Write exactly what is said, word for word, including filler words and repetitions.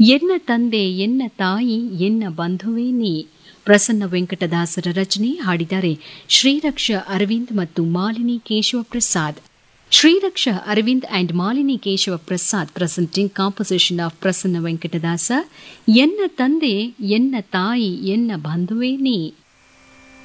ಎನ್ನ ತಂದೆ ಎನ್ನ ತಾಯಿ ಎನ್ನ ಬಂಧುವೇ ನೀ. ಪ್ರಸನ್ನ ವೆಂಕಟದಾಸರ ರಚನೆ. ಹಾಡಿದ್ದಾರೆ ಶ್ರೀರಕ್ಷ ಅರವಿಂದ್ ಮತ್ತು Malini Keshava Prasad. Shreeraksha Arvind and Malini Keshava Prasad presenting composition of Prasanna ವೆಂಕಟದಾಸ. ಎನ್ನ ತಂದೆ ಎನ್ನ ತಾಯಿ ಎನ್ನ ಬಂಧುವೇ ನೀ.